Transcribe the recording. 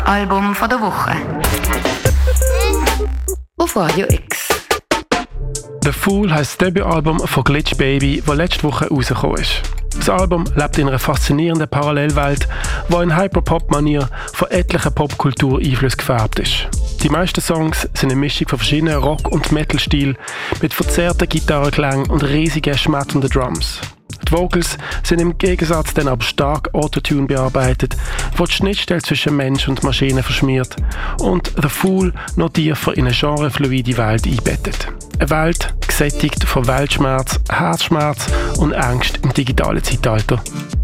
Album von der Woche. Auf Radio X. «The Fool» heisst das Debütalbum von Glitch Baby, das letzte Woche rausgekommen ist. Das Album lebt in einer faszinierenden Parallelwelt, die in Hyperpop-Manier von etlichen Popkultur-Einflüssen gefärbt ist. Die meisten Songs sind eine Mischung von verschiedenen Rock- und Metal-Stilen mit verzerrten Gitarrenklängen und riesigen, schmetternden Drums. Die Vocals sind im Gegensatz dann aber stark Autotune bearbeitet, wo die Schnittstelle zwischen Mensch und Maschine verschmiert und «The Fool» noch tiefer in eine genrefluide Welt einbettet. Eine Welt gesättigt von Weltschmerz, Herzschmerz und Angst im digitalen Zeitalter.